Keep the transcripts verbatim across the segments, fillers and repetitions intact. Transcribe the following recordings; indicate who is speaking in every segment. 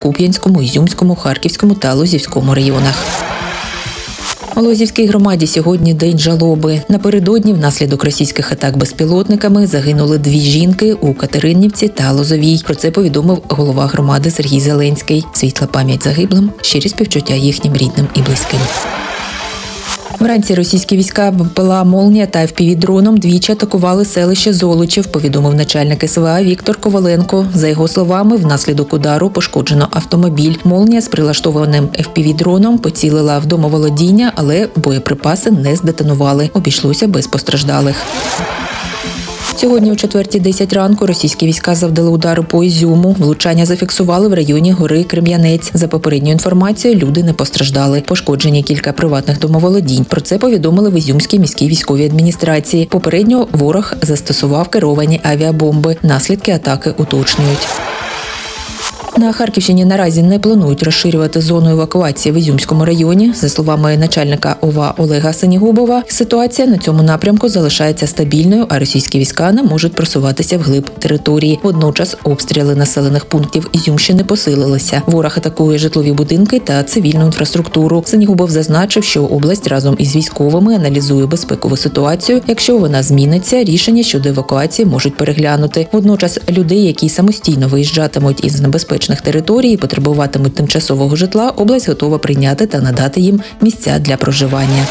Speaker 1: Куп'янському, Ізюмському, Харківському та Лозівському районах. У Лозівській громаді сьогодні день жалоби. Напередодні внаслідок російських атак безпілотниками загинули дві жінки у Катеринівці та Лозовій. Про це повідомив голова громади Сергій Зеленський. Світла пам'ять загиблим, щирі співчуття їхнім рідним і близьким. Вранці російські війська БПЛА «Молнія» та еф пі ві-дроном двічі атакували селище Золочів, повідомив начальник ес ве а Віктор Коваленко. За його словами, внаслідок удару пошкоджено автомобіль. «Молнія» з прилаштованим еф пі ві-дроном поцілила в домоволодіння, але боєприпаси не здетонували. Обійшлося без постраждалих. Сьогодні о четвертій десять ранку російські війська завдали удару по Ізюму. Влучання зафіксували в районі гори Крем'янець. За попередньою інформацією, люди не постраждали. Пошкоджені кілька приватних домоволодінь. Про це повідомили в Ізюмській міській військовій адміністрації. Попередньо ворог застосував керовані авіабомби. Наслідки атаки уточнюють. На Харківщині наразі не планують розширювати зону евакуації в Ізюмському районі. За словами начальника о ва Олега Синігубова, ситуація на цьому напрямку залишається стабільною, а російські війська не можуть просуватися вглиб території. Водночас обстріли населених пунктів Ізюмщини посилилися. Ворог атакує житлові будинки та цивільну інфраструктуру. Синігубов зазначив, що область разом із військовими аналізує безпекову ситуацію. Якщо вона зміниться, рішення щодо евакуації можуть переглянути. Водночас людей, які самостійно виїжджатимуть із небезпечних територій і потребуватимуть тимчасового житла, область готова прийняти та надати їм місця для проживання.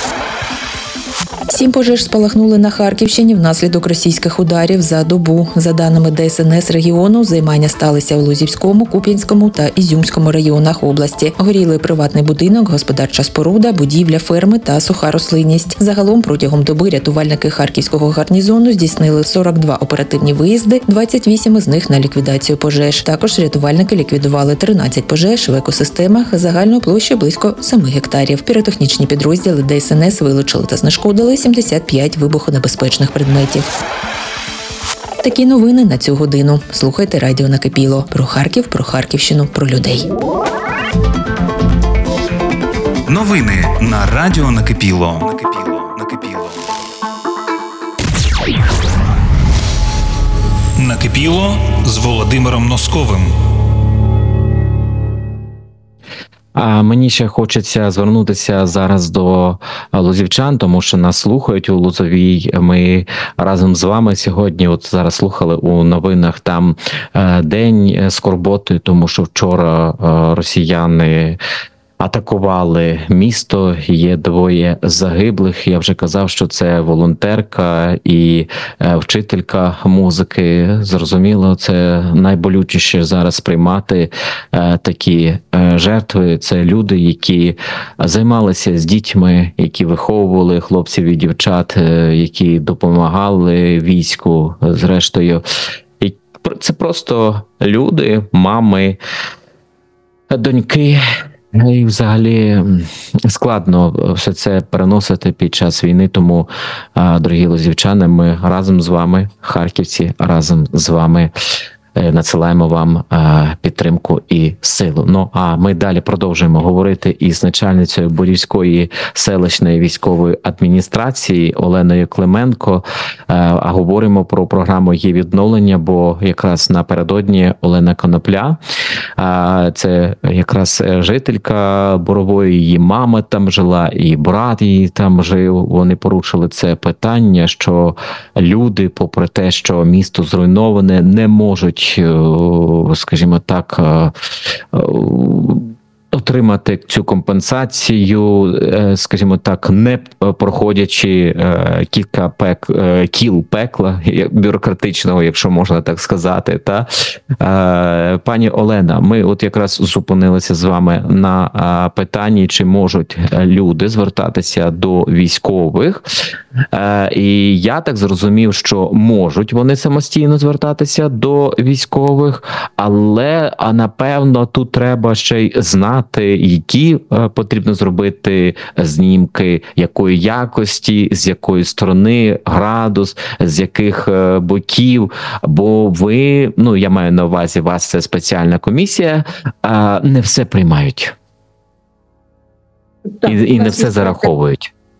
Speaker 1: Сім пожеж спалахнули на Харківщині внаслідок російських ударів за добу. За даними де ес ен ес регіону, займання сталися у Лозівському, Куп'янському та Ізюмському районах області. Горіли приватний будинок, господарча споруда, будівля, ферми та суха рослинність. Загалом протягом доби рятувальники Харківського гарнізону здійснили сорок два оперативні виїзди, двадцять вісім із них на ліквідацію пожеж. Також рятувальники ліквідували тринадцять пожеж в екосистемах загальною площею близько семи гектарів. Піротехнічні підрозділи де ес ен ес вилучили та знешкодили сімдесят п'ять вибухонебезпечних предметів. Такі новини на цю годину. Слухайте радіо «Накипіло». Про Харків, про Харківщину, про людей.
Speaker 2: Новини на радіо «Накипіло». Накипіло. Накипіло. Накипіло з Володимиром Носковим.
Speaker 3: А мені ще хочеться звернутися зараз до лозівчан, тому що нас слухають у Лозовій. Ми разом з вами сьогодні, от зараз слухали у новинах, там день скорботи, тому що вчора росіяни атакували місто, є двоє загиблих. Я вже казав, що це волонтерка і вчителька музики. Зрозуміло, це найболючіше зараз сприймати такі жертви. Це люди, які займалися з дітьми, які виховували хлопців і дівчат, які допомагали війську. Зрештою, це просто люди, мами, доньки. І взагалі складно все це переносити під час війни, тому, дорогі лозівчани, ми разом з вами, харківці, разом з вами надсилаємо вам підтримку і силу. Ну, а ми далі продовжуємо говорити із начальницею Борівської селищної військової адміністрації Оленою Клименко, а говоримо про програму «Є відновлення», бо якраз напередодні Олена Конопля, це якраз жителька Борової, її мама там жила, і брат її там жив, вони порушили це питання, що люди, попри те, що місто зруйноване, не можуть, скажімо так, отримати цю компенсацію, скажімо так, не проходячи кілька пек, кіл пекла бюрократичного, якщо можна так сказати. Та пані Олена, ми от якраз зупинилися з вами на питанні, чи можуть люди звертатися до військових. І я так зрозумів, що можуть вони самостійно звертатися до військових, але, а напевно, тут треба ще й знати, які потрібно зробити знімки, якої якості, з якої сторони, градус, з яких боків, бо ви, ну, я маю на увазі, вас це спеціальна комісія, не все приймають.
Speaker 4: Так,
Speaker 3: і, і не все зараховують.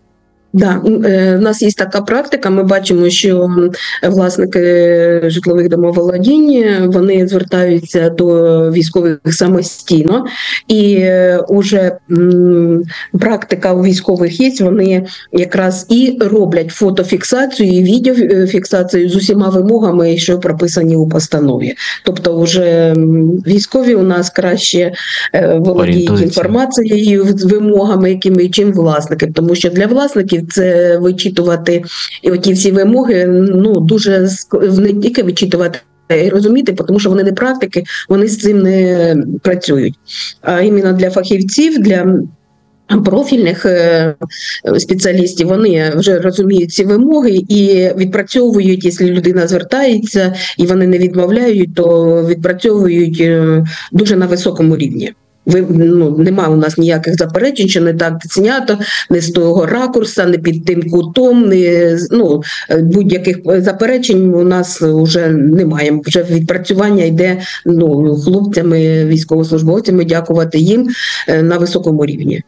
Speaker 4: Да, у нас є така практика. Ми бачимо, що власники житлових домоволодінь, вони звертаються до військових самостійно, і уже практика у військових є, вони якраз і роблять фотофіксацію і відеофіксацію з усіма вимогами, що прописані у постанові. Тобто вже військові у нас краще володіють інформацією, вимогами, якими, чим власники, тому що для власників це вичитувати і оті всі вимоги, ну, дуже не тільки вичитувати, а й розуміти, тому що вони не практики, вони з цим не працюють. А іменно для фахівців, для профільних спеціалістів, вони вже розуміють ці вимоги і відпрацьовують, якщо людина звертається і вони не відмовляють, то відпрацьовують дуже на високому рівні. Ви, ну, немає у нас ніяких заперечень, що не так знято, не з того ракурса, не під тим кутом, не, ну, будь-яких заперечень у нас вже немає. Вже відпрацювання йде, ну, хлопцями, військовослужбовцями, дякувати їм на високому рівні.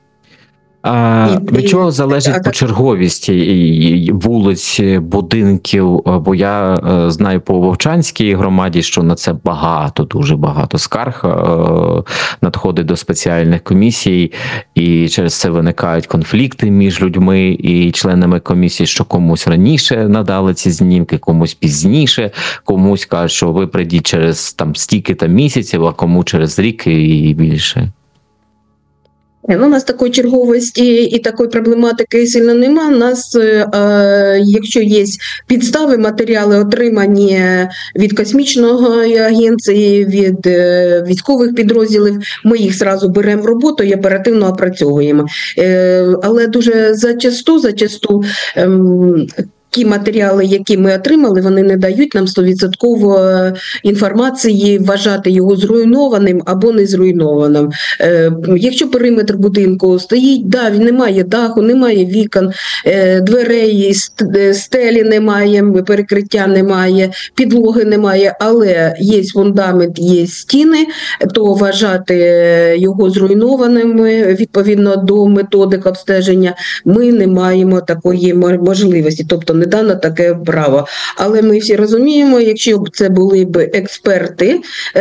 Speaker 3: А від чого залежить почерговість вулиць, будинків? Бо я знаю по Вовчанській громаді, що на це багато, дуже багато скарг надходить до спеціальних комісій, і через це виникають конфлікти між людьми і членами комісії, що комусь раніше надали ці знімки, комусь пізніше, комусь кажуть, що ви прийдіть через там стільки-то місяців, а кому через рік і більше.
Speaker 4: Ну, у нас такої черговості і такої проблематики сильно нема. У нас, е, якщо є підстави, матеріали отримані від космічної агенції, від е, військових підрозділів, ми їх зразу беремо в роботу і оперативно опрацьовуємо. Е, але дуже зачасту, зачасту е, ті матеріали, які ми отримали, вони не дають нам сто відсотків інформації, вважати його зруйнованим або не зруйнованим. Е, якщо периметр будинку стоїть, да, він немає даху, немає вікон, е, дверей, стелі немає, перекриття немає, підлоги немає, але є фундамент, є стіни, то вважати його зруйнованим відповідно до методик обстеження ми не маємо такої можливості. Тобто не дано таке право. Але ми всі розуміємо, якщо б це були б експерти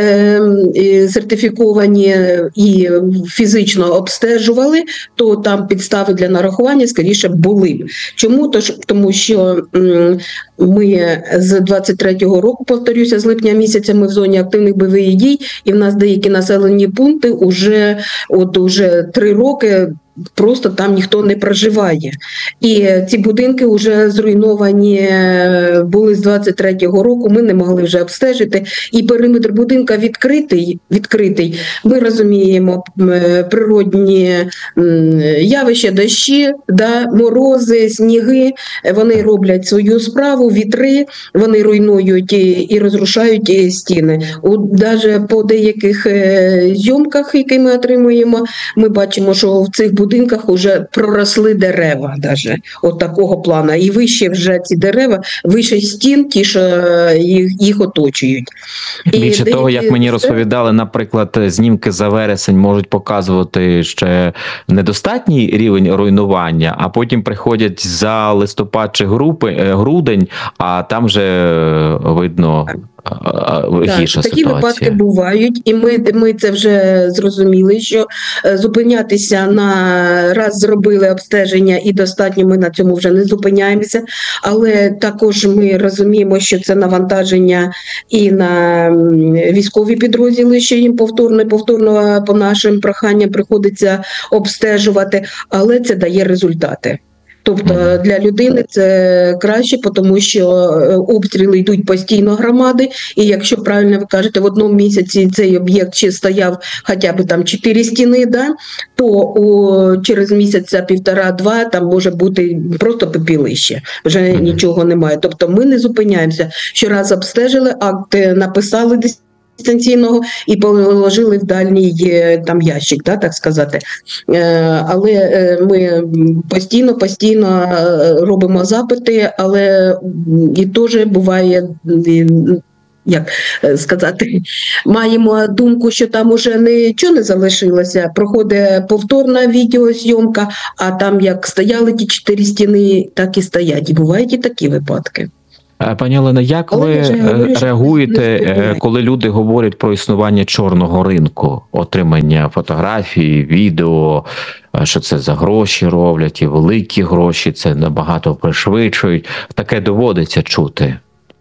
Speaker 4: е, сертифіковані і фізично обстежували, то там підстави для нарахування, скоріше, були б. Чому? Тому що м, ми з двадцять третього року, повторюся, з липня місяця ми в зоні активних бойових дій, і в нас деякі населені пункти уже, от уже три роки просто там ніхто не проживає. І ці будинки вже зруйновані були з двадцять третього року, ми не могли вже обстежити. І периметр будинка відкритий, відкритий. Ми розуміємо природні явища, дощі, да, морози, сніги, вони роблять свою справу, вітри, вони руйнують і, і розрушають стіни. Навіть по деяких зйомках, які ми отримуємо, ми бачимо, що в цих будинках вже проросли дерева, даже, от такого плану. І вище вже ці дерева, вище стін, ті, що їх, їх оточують. І
Speaker 3: більше того, як мені розповідали, наприклад, знімки за вересень можуть показувати ще недостатній рівень руйнування, а потім приходять за листопад чи групи, грудень, а там вже видно гірша
Speaker 4: такі
Speaker 3: ситуація.
Speaker 4: Випадки бувають, і ми, ми це вже зрозуміли, що зупинятися на раз зробили обстеження і достатньо, ми на цьому вже не зупиняємося, але також ми розуміємо, що це навантаження і на військові підрозділи, що їм повторно, повторно по нашим проханням приходиться обстежувати, але це дає результати. Тобто для людини це краще, тому що обстріли йдуть постійно громади, і якщо правильно ви кажете, в одному місяці цей об'єкт ще стояв хоча б там чотири стіни, да, то о, через місяця півтора-два там може бути просто пепілище, вже нічого немає. Тобто ми не зупиняємося. Щораз обстежили, акт написали десь дистанційного і положили в дальній там ящик, да, так сказати. Але ми постійно, постійно робимо запити, але і теж буває як сказати, маємо думку, що там уже нічого не залишилося, проходить повторна відеозйомка, а там як стояли ті чотири стіни, так і стоять. І бувають і такі випадки.
Speaker 3: Пані Олена, як
Speaker 4: Але
Speaker 3: ви
Speaker 4: я говорю,
Speaker 3: реагуєте,
Speaker 4: не
Speaker 3: коли люди говорять про існування чорного ринку, отримання фотографій, відео, що це за гроші роблять, і великі гроші, це набагато пришвидшують. Таке доводиться чути.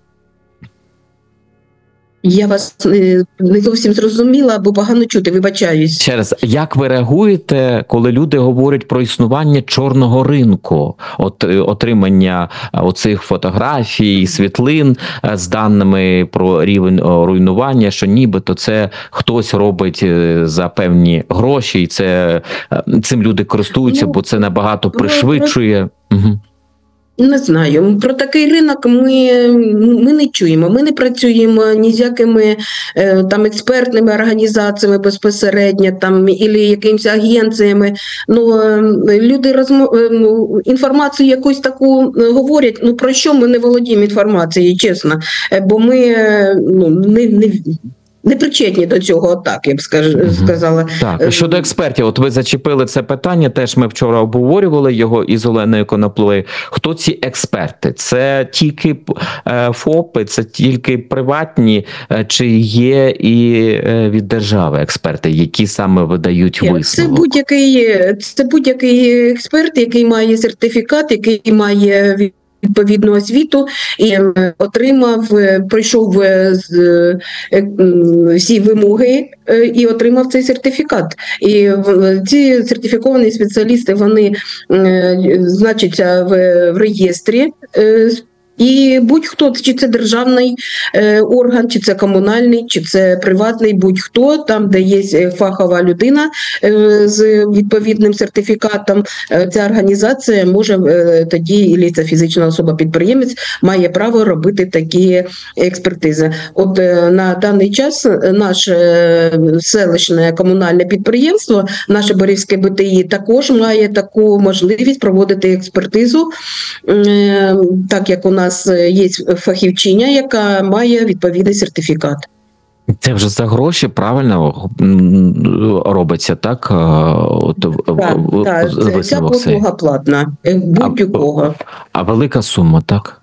Speaker 4: Я вас не, не зовсім зрозуміла, бо погано чути, вибачаюсь.
Speaker 3: Ще раз, як ви реагуєте, коли люди говорять про існування чорного ринку, от отримання оцих фотографій, світлин з даними про рівень руйнування, що нібито це хтось робить за певні гроші, і це цим люди користуються,
Speaker 4: ну,
Speaker 3: бо це набагато
Speaker 4: про,
Speaker 3: пришвидшує.
Speaker 4: Про...
Speaker 3: Угу.
Speaker 4: Не знаю. Про такий ринок ми, ми не чуємо. Ми не працюємо ні з якими е, там експертними організаціями безпосередньо, там, або якимись агенціями. Ну, е, люди розмов... е, інформацію якусь таку говорять, ну про що ми не володіємо інформацією, чесно. Е, бо ми е, ну, не... не Не причетні до цього, так, я б скаж, сказала.
Speaker 3: Так, щодо експертів, от ви зачепили це питання, теж ми вчора обговорювали його із Оленою Коноплею. Хто ці експерти? Це тільки ФОПи, це тільки приватні, чи є і від держави експерти, які саме видають висновок?
Speaker 4: Це будь-який, це будь-який експерт, який має сертифікат, який має відповідну освіту і отримав, пройшов всі вимоги і отримав цей сертифікат. І ці сертифіковані спеціалісти, вони значаться в реєстрі. І будь-хто, чи це державний е, орган, чи це комунальний, чи це приватний, будь-хто, там, де є фахова людина е, з відповідним сертифікатом, е, ця організація може е, тоді, і це фізична особа-підприємець, має право робити такі експертизи. От е, на даний час наше селищне комунальне підприємство, наше Борівське БТІ, також має таку можливість проводити експертизу, е, так як у нас У нас є фахівчиня, яка має відповідний сертифікат.
Speaker 3: Це вже за гроші правильно робиться, так? От,
Speaker 4: так,
Speaker 3: в,
Speaker 4: так.
Speaker 3: в,
Speaker 4: ця послуга платна, будь-якого.
Speaker 3: А, а велика сума, так?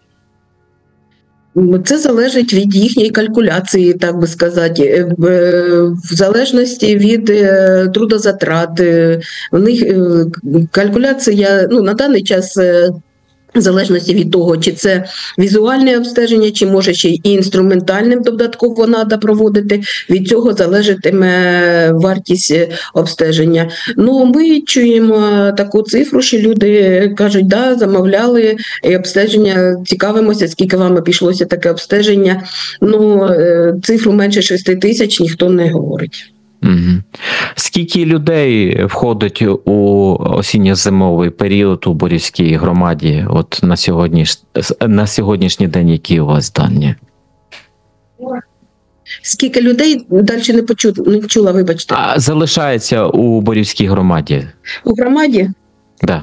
Speaker 4: Це залежить від їхньої калькуляції, так би сказати, в залежності від трудозатрат. У них калькуляція, ну, на даний час, в залежності від того, чи це візуальне обстеження, чи може ще й інструментальним додатково треба проводити, від цього залежатиме вартість обстеження. Ну, ми чуємо таку цифру, що люди кажуть, да, замовляли обстеження, цікавимося, скільки вам обійшлося таке обстеження. Ну, цифру менше шести тисяч ніхто не говорить.
Speaker 3: Угу. Скільки людей входить у осінньо-зимовий період у Борівській громаді? От на сьогодні, на сьогоднішній день які у вас дані?
Speaker 4: Скільки людей? Далі не почула, не чула, вибачте.
Speaker 3: А залишається у Борівській громаді?
Speaker 4: У громаді?
Speaker 3: Да.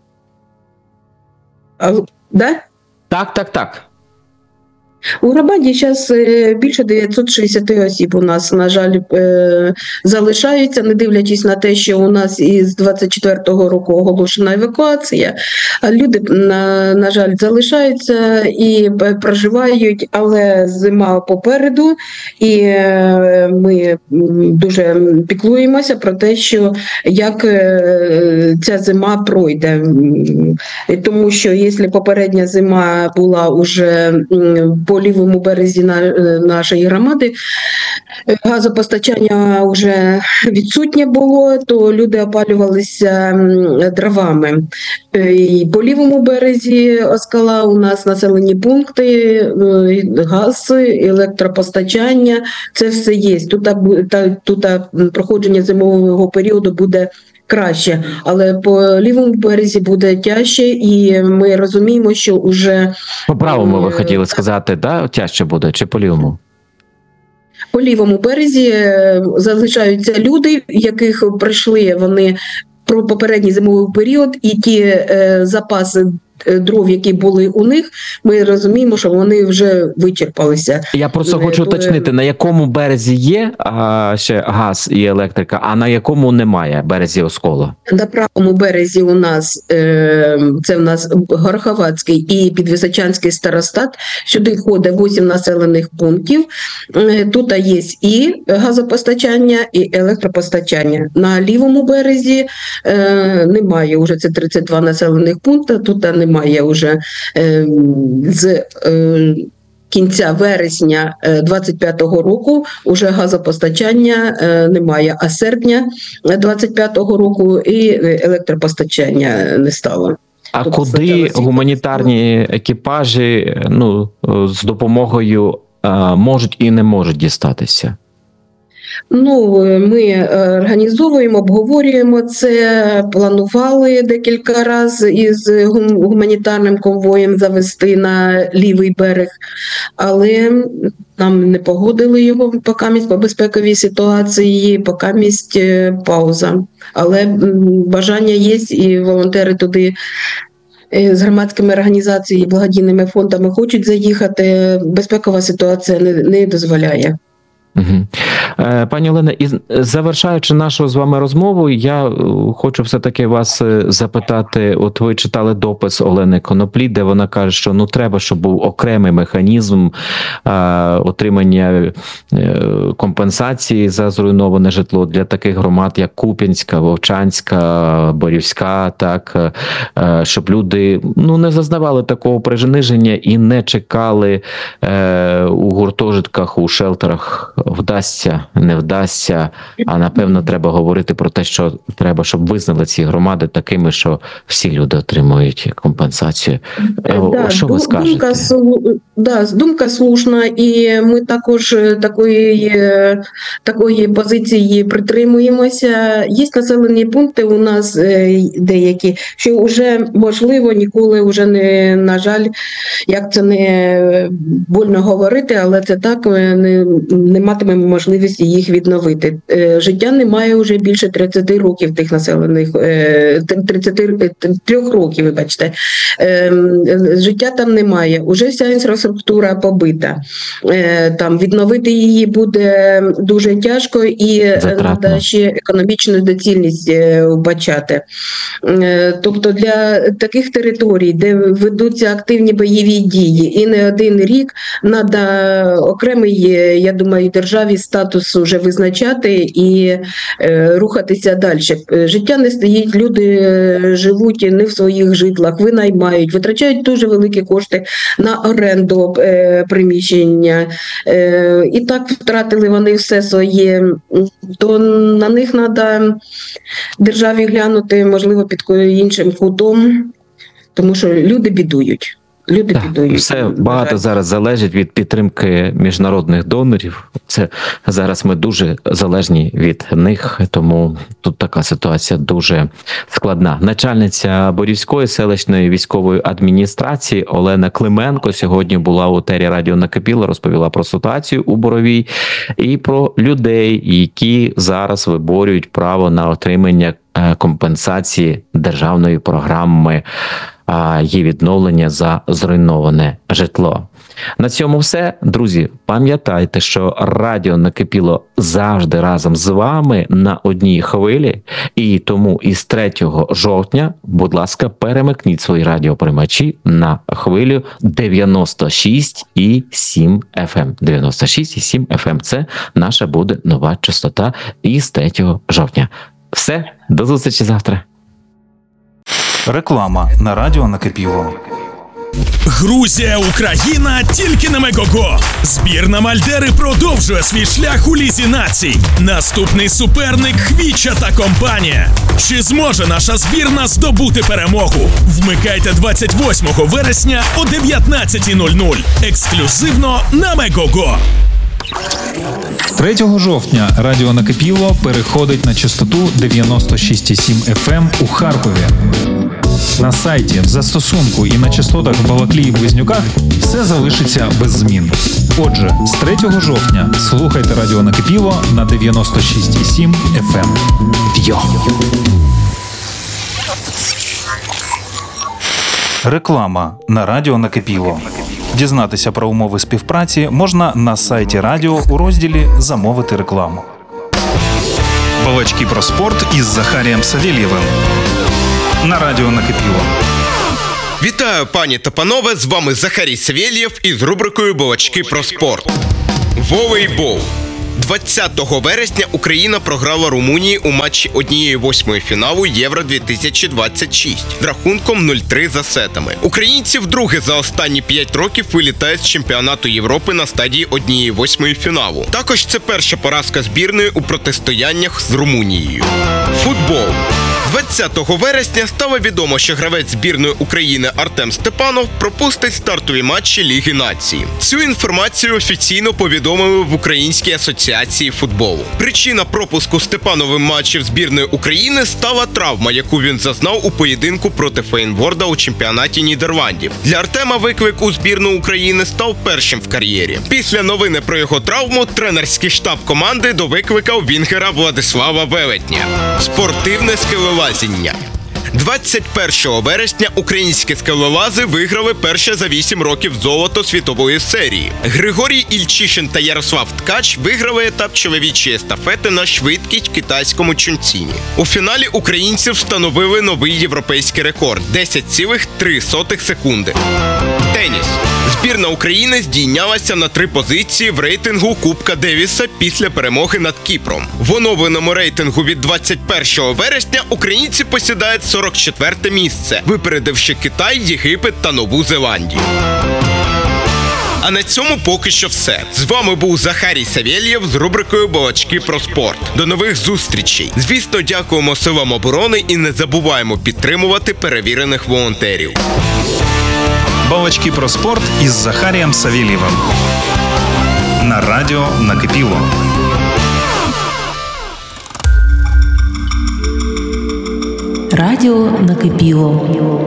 Speaker 4: А, да?
Speaker 3: Так, так, так.
Speaker 4: У громаді зараз більше дев'ятсот шістдесят осіб у нас, на жаль, залишаються, не дивлячись на те, що у нас із двадцять четвертого року оголошена евакуація. Люди, на, на жаль, залишаються і проживають, але зима попереду, і ми дуже піклуємося про те, що як ця зима пройде. Тому що, якщо попередня зима була уже по лівому березі нашої громади, газопостачання вже відсутнє було, то люди опалювалися дровами. І по лівому березі Оскала у нас населені пункти, газ, електропостачання, це все є. Тут, тут проходження зимового періоду буде краще, але по лівому березі буде тяжче, і ми розуміємо, що вже...
Speaker 3: По правому ви хотіли сказати, да? Тяжче буде, чи по лівому?
Speaker 4: По лівому березі залишаються люди, яких прийшли вони про попередній зимовий період, і ті е, запаси дров, які були у них, ми розуміємо, що вони вже вичерпалися.
Speaker 3: Я просто хочу уточнити, на якому березі є а, ще газ і електрика, а на якому немає березі Оскола?
Speaker 4: На правому березі у нас, е, це в нас Гороховацький і Підвисочанський старостат, сюди входить вісім населених пунктів, е, тут є і газопостачання, і електропостачання. На лівому березі е, немає, вже це тридцять два населених пункти, тут немає вже е, з е, кінця вересня двадцять п'ятого року уже газопостачання немає, а з серпня двадцять п'ятого року і електропостачання не стало.
Speaker 3: А
Speaker 4: Тут
Speaker 3: куди гуманітарні екіпажі ну, з допомогою а, можуть і не можуть дістатися?
Speaker 4: Ну, ми організовуємо, обговорюємо це, планували декілька разів із гуманітарним конвоєм завести на лівий берег, але нам не погодили його покамість по безпековій ситуації, покамість пауза. Але бажання є, і волонтери туди з громадськими організаціями, благодійними фондами хочуть заїхати, безпекова ситуація не, не дозволяє.
Speaker 3: Угу. Пані Олена, і завершаючи нашу з вами розмову, я хочу все-таки вас запитати, от ви читали допис Олени Коноплі, де вона каже, що ну треба, щоб був окремий механізм а, отримання компенсації за зруйноване житло для таких громад, як Куп'янська, Вовчанська, Борівська, так, щоб люди ну не зазнавали такого приниження і не чекали е, у гуртожитках, у шелтерах, вдасться, не вдасться, а напевно треба говорити про те, що треба, щоб визнали ці громади такими, що всі люди отримують компенсацію.
Speaker 4: Да,
Speaker 3: що ви скажете?
Speaker 4: Думка, да, думка слушна, і ми також такої, такої позиції притримуємося. Є населені пункти у нас деякі, що вже можливо ніколи вже не, на жаль, як це не больно говорити, але це так, не, не матимемо можливості їх відновити. Життя немає вже більше тридцять років тих населених, тридцять три років, вибачте. Життя там немає, уже вся інфраструктура побита. Там відновити її буде дуже тяжко і треба ще економічну доцільність вбачати. Тобто для таких територій, де ведуться активні бойові дії і не один рік, треба окремий, я думаю, державі статус вже визначати і рухатися далі. Життя не стоїть, люди живуть не в своїх житлах, винаймають, витрачають дуже великі кошти на оренду приміщення. І так втратили вони все своє, то на них треба державі глянути, можливо, під іншим кутом, тому що люди бідують. Люди
Speaker 3: так,
Speaker 4: підуть.
Speaker 3: Все багато зараз залежить від підтримки міжнародних донорів. Це зараз ми дуже залежні від них, тому тут така ситуація дуже складна. Начальниця Борівської селищної військової адміністрації Олена Клименко сьогодні була у етері Радіо Накипіло, розповіла про ситуацію у Боровій і про людей, які зараз виборюють право на отримання компенсації державної програми її відновлення за зруйноване житло. На цьому все. Друзі, пам'ятайте, що Радіо Накипіло завжди разом з вами на одній хвилі, і тому із третього жовтня, будь ласка, перемикніть свої радіоприймачі на хвилю дев'яносто шість і сім еф ем. дев'яносто шість і сім еф ем – це наша буде нова частота із третього жовтня. Все, до зустрічі завтра.
Speaker 2: Реклама на Радіо Накипіло.
Speaker 5: Грузія, Україна тільки на Мегого. Збірна Мальдери продовжує свій шлях у Лізі націй. Наступний суперник – Хвіча та компанія. Чи зможе наша збірна здобути перемогу? Вмикайте двадцять восьмого вересня о дев'ятнадцята нуль нуль. Ексклюзивно на Мегого.
Speaker 6: третього жовтня Радіо Накипіло переходить на частоту дев'яносто шість і сім еф ем у Харкові. На сайті, в застосунку і на частотах в Балаклії і Близнюках все залишиться без змін. Отже, з третього жовтня слухайте Радіо Накипіло на дев'яносто шість і сім еф ем. Йо!
Speaker 2: Реклама на радіо Накипіло. Дізнатися про умови співпраці можна на сайті радіо у розділі «Замовити рекламу». Балачки про спорт із Захарієм Савєлєвим на радіо Накипіло.
Speaker 7: Вітаю, пані та панове, з вами Захарій Савєлєв із рубрикою «Балачки про спорт». Волейбол. двадцятого вересня Україна програла Румунії у матчі однієї восьмої фіналу Євро дві тисячі двадцять шість з рахунком нуль три за сетами. Українці вдруге за останні п'ять років вилітають з чемпіонату Європи на стадії однієї восьмої фіналу. Також це перша поразка збірної у протистояннях з Румунією. Футбол. двадцятого вересня стало відомо, що гравець збірної України Артем Степанов пропустить стартові матчі Ліги Націй. Цю інформацію офіційно повідомили в Українській асоціації футболу. Причина пропуску Степановим матчів збірної України стала травма, яку він зазнав у поєдинку проти Фейнворда у чемпіонаті Нідерландів. Для Артема виклик у збірну України став першим в кар'єрі. Після новини про його травму тренерський штаб команди довикликав вінгера Владислава Велетня. Спортивне скелелазіння. двадцять першого вересня українські скелелази виграли перше за вісім років золото світової серії. Григорій Ільчишин та Ярослав Ткач виграли етап чоловічої естафети на швидкість в китайському Чунціні. У фіналі українці встановили новий європейський рекорд – десять цілих три сотих секунди. Теніс. Збірна України здійнялася на три позиції в рейтингу Кубка Девіса після перемоги над Кіпром. В оновленому рейтингу від двадцять першого вересня українці посідають сорок четверте місце, випередивши Китай, Єгипет та Нову Зеландію. А на цьому поки що все. З вами був Захарій Савєлєв з рубрикою «Балачки про спорт». До нових зустрічей. Звісно, дякуємо силам оборони і не забуваємо підтримувати перевірених волонтерів.
Speaker 2: Балачки про спорт із Захарієм Савєлєвим на радіо Накипіло.
Speaker 1: Радіо Накипіло.